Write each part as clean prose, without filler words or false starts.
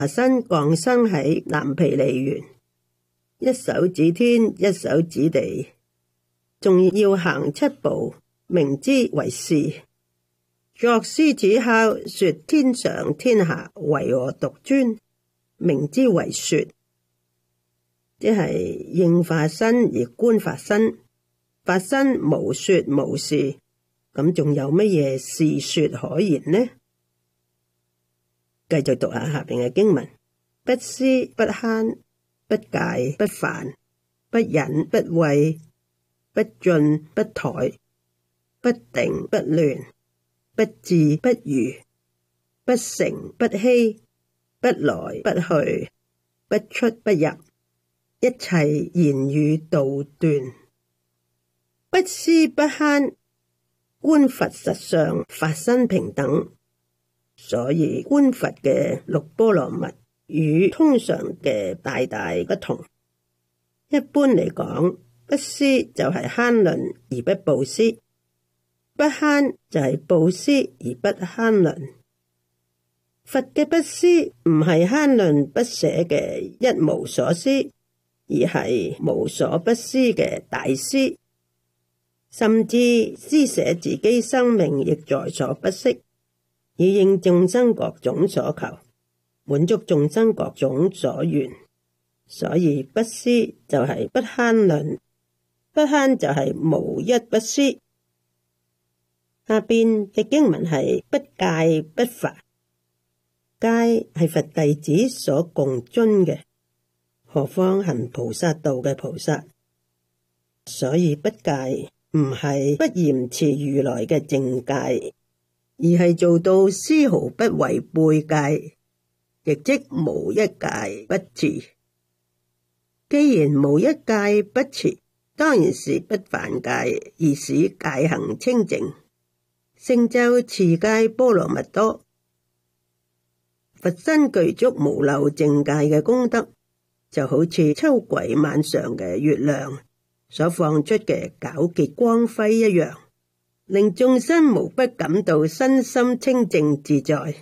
身降生喺藍毗尼園，一手指天，一手指地，仲要行七步，名之為視。作獅子哮，說天上天下唯我獨尊，名之為說。即係應化身而觀法身，法身無說無事，咁仲有乜嘢事說可言呢？繼續讀下邊嘅經文：不思不慳，不戒不犯，不忍不畏，不進不退，不定不亂，不志不渝，不成不欺，不來不去，不出不入，一切言語道斷。不思不慳，觀佛實相，法身平等。所以觀佛嘅六波羅蜜與通常嘅大大不同。一般嚟講，不思就係慳吝而不布施，不慳就係布施而不慳吝。佛嘅不思唔係慳吝不捨嘅一無所思，而係無所不思嘅大思，甚至施捨自己生命亦在所不惜，以應眾生各種所求，滿足眾生各種所願。所以不思就係不慳吝，不慳就係無一不思。下邊嘅經文係不戒不犯，戒係佛弟子所共遵嘅，何況行菩薩道嘅菩薩。所以不戒唔係不嚴持如來嘅正戒，而係做到絲毫不違背戒，亦即無一戒不持。既然無一戒不持，當然是不犯戒，而使戒行清淨，成就持戒波羅蜜多。佛身具足無漏正戒嘅功德，就好似秋季晚上嘅月亮所放出嘅皎潔光輝一樣，令眾生無不感到身心清淨自在。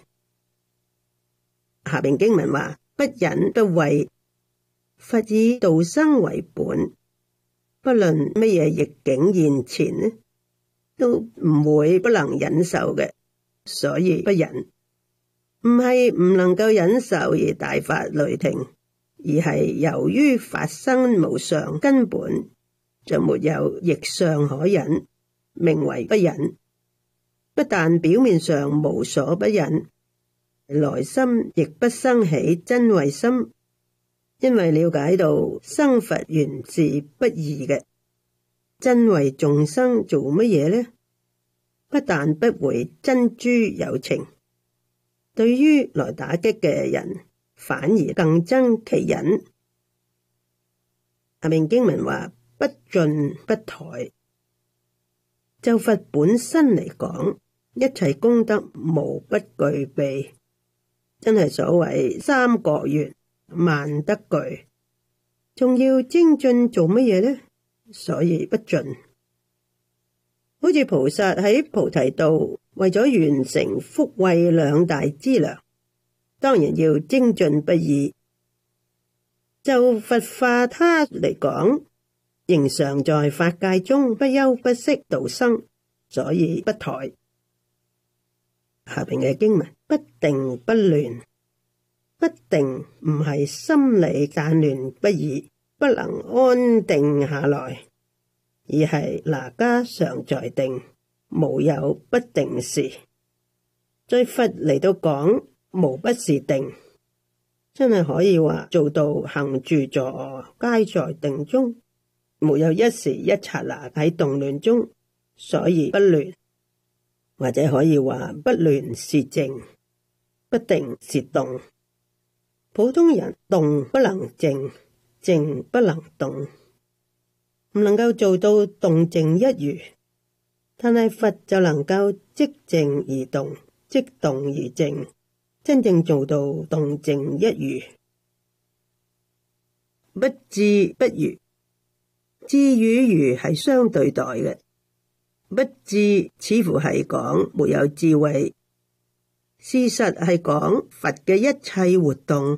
下邊經文話：不忍不畏，佛以度生為本，不論乜嘢逆境現前呢，都唔會不能忍受嘅。所以不忍唔係唔能夠忍受而大發雷霆，而係由於法身無上根本，就沒有逆相可忍，名為不忍。不但表面上無所不忍，內心亦不生起瞋恚心，因為了解到生佛原是不易嘅，瞋恚眾生做乜嘢呢？不但不會珍諸有情，對於來打擊嘅人，反而更增其忍。下面經文話：不進不退。就佛本身嚟講，一切功德無不具備，真係所謂三國元萬德具，仲要精進做乜嘢呢？所以不進。好似菩薩喺菩提道，為咗完成福慧兩大資糧，當然要精進不已。就佛化他嚟講，仍常在法界中不休不息度生，所以不退。下邊嘅經文：不定不亂。不定唔係心理散亂不已，不能安定下來，而係那家常在定，無有不定時。在佛嚟到講，無不是定，真係可以話做到行住坐臥皆在定中，沒有一時一剎那喺動亂中，所以不亂。或者可以話不亂是靜，不定是動。普通人動不能靜，靜不能動，唔能夠做到動靜一如。但係佛就能夠即靜而動，即動而靜，真正做到動靜一如。不智不愚，智與愚係相對待嘅。不智似乎係講沒有智慧， 事實係講佛嘅一切活動